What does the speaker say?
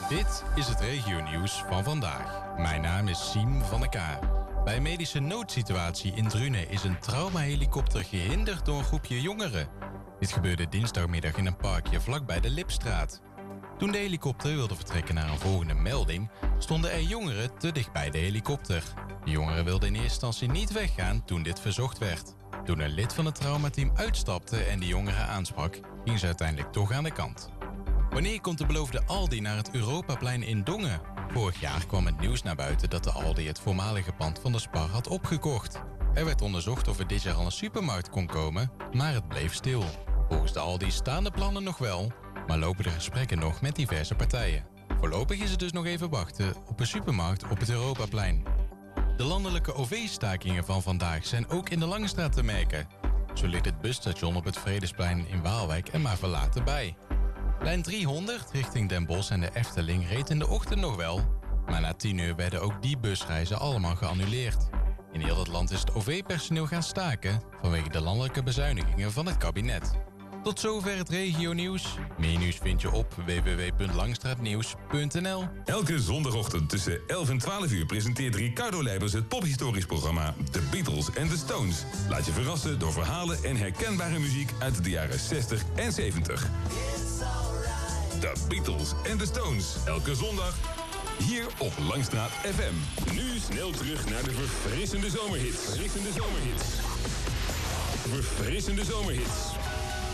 Dit is het regionieuws van vandaag. Mijn naam is Siem van der K. Bij een medische noodsituatie in Drunen is een traumahelikopter gehinderd door een groepje jongeren. Dit gebeurde dinsdagmiddag in een parkje vlakbij de Lipstraat. Toen de helikopter wilde vertrekken naar een volgende melding, stonden er jongeren te dicht bij de helikopter. De jongeren wilden in eerste instantie niet weggaan toen dit verzocht werd. Toen een lid van het traumateam uitstapte en de jongeren aansprak, gingen ze uiteindelijk toch aan de kant. Wanneer komt de beloofde Aldi naar het Europaplein in Dongen? Vorig jaar kwam het nieuws naar buiten dat de Aldi het voormalige pand van de Spar had opgekocht. Er werd onderzocht of er dit jaar al een supermarkt kon komen, maar het bleef stil. Volgens de Aldi staan de plannen nog wel, maar lopen de gesprekken nog met diverse partijen. Voorlopig is het dus nog even wachten op een supermarkt op het Europaplein. De landelijke OV-stakingen van vandaag zijn ook in de Langstraat te merken. Zo ligt het busstation op het Vredesplein in Waalwijk er maar verlaten bij. Lijn 300 richting Den Bosch en de Efteling reed in de ochtend nog wel, maar na 10 uur werden ook die busreizen allemaal geannuleerd. In heel het land is het OV-personeel gaan staken vanwege de landelijke bezuinigingen van het kabinet. Tot zover het regionieuws. Meer nieuws vind je op www.langstraatnieuws.nl. Elke zondagochtend tussen 11 en 12 uur presenteert Ricardo Leijbers het pophistorisch programma The Beatles and the Stones. Laat je verrassen door verhalen en herkenbare muziek uit de jaren 60 en 70. The Beatles and the Stones. Elke zondag hier op Langstraat FM. Nu snel terug naar de verfrissende zomerhits. Verfrissende zomerhits.